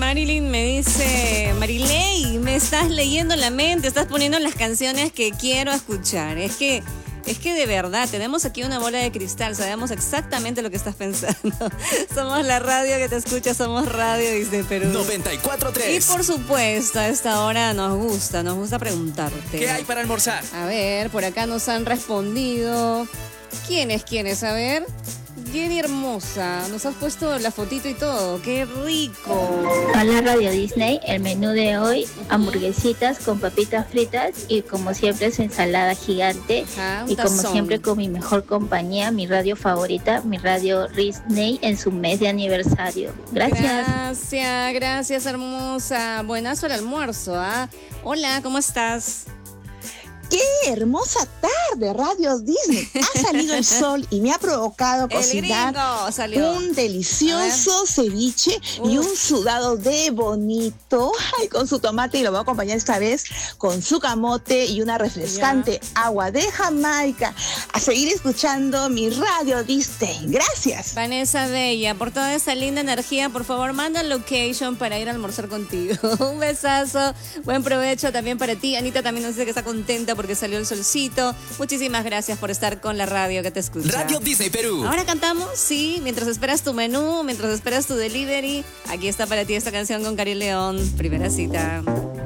Marilyn me dice, Marilei, me estás leyendo la mente, estás poniendo las canciones que quiero escuchar. Es que de verdad, tenemos aquí una bola de cristal, sabemos exactamente lo que estás pensando. Somos la radio que te escucha, somos Radio Disney Perú. 94.3. Y por supuesto, a esta hora nos gusta preguntarte. ¿Qué hay para almorzar? A ver, por acá nos han respondido. ¿Quiénes? A ver. Jenny Hermosa, nos has puesto la fotito y todo. ¡Qué rico! Hola Radio Disney, el menú de hoy, hamburguesitas con papitas fritas y como siempre su ensalada gigante. Ajá, y como siempre con mi mejor compañía, mi favorita, mi Radio Disney en su mes de aniversario. Gracias. Gracias hermosa. Buenazo el almuerzo, ¿ah? Hola, ¿cómo estás? ¡Qué hermosa tarde, Radio Disney! Ha salido el sol y me ha provocado cocinar un delicioso ceviche y un sudado de bonito. Ay, con su tomate, y lo voy a acompañar esta vez con su camote y una refrescante agua de Jamaica. A seguir escuchando mi Radio Disney. Gracias. Vanessa Bella, por toda esa linda energía, por favor, manda location para ir a almorzar contigo. Un besazo, buen provecho también para ti. Anita también nos dice que está contenta porque salió el solcito. Muchísimas gracias por estar con la radio que te escucha. Radio Disney Perú. Ahora cantamos, sí, mientras esperas tu menú, mientras esperas tu delivery. Aquí está para ti esta canción con Cari León, Primera Cita.